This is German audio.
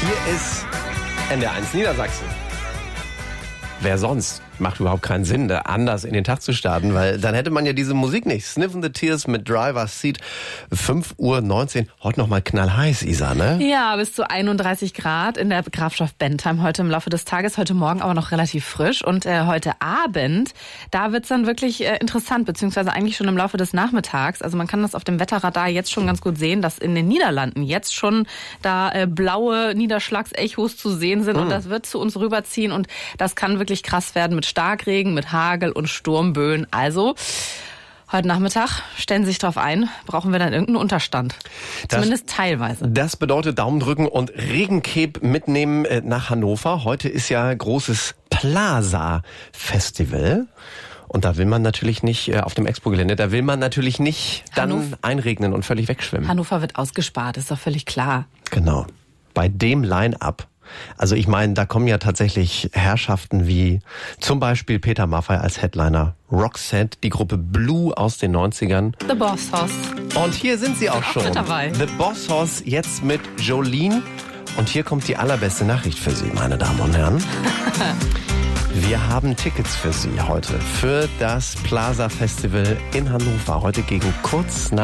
Hier ist NDR1 Niedersachsen. Wer sonst? Macht überhaupt keinen Sinn, da anders in den Tag zu starten, weil dann hätte man ja diese Musik nicht. Sniffin' the Tears mit Driver's Seat, 5:19 Uhr. Heute noch mal knallheiß, Isa, ne? Ja, bis zu 31 Grad in der Grafschaft Bentheim heute im Laufe des Tages. Heute Morgen aber noch relativ frisch. Und heute Abend, da wird's dann wirklich interessant, beziehungsweise eigentlich schon im Laufe des Nachmittags. Also man kann das auf dem Wetterradar jetzt schon ganz gut sehen, dass in den Niederlanden jetzt schon da blaue Niederschlagsechos zu sehen sind. Und das wird zu uns rüberziehen. Und das kann wirklich krass werden mit Starkregen, mit Hagel und Sturmböen. Also heute Nachmittag, stellen Sie sich drauf ein, brauchen wir dann irgendeinen Unterstand. Zumindest teilweise. Das bedeutet Daumen drücken und Regencape mitnehmen nach Hannover. Heute ist ja großes Plaza-Festival. Und da will man natürlich nicht, auf dem Expo-Gelände, da will man natürlich nicht dann einregnen und völlig wegschwimmen. Hannover wird ausgespart, ist doch völlig klar. Genau. Bei dem Line-Up. Also ich meine, da kommen ja tatsächlich Herrschaften wie zum Beispiel Peter Maffay als Headliner, Roxette, die Gruppe Blue aus den 90ern. The Boss Hoss. Und hier sind sie auch schon. Mit dabei. The Boss Hoss jetzt mit Jolene. Und hier kommt die allerbeste Nachricht für Sie, meine Damen und Herren. Wir haben Tickets für Sie heute für das Plaza Festival in Hannover. Heute gegen kurz nach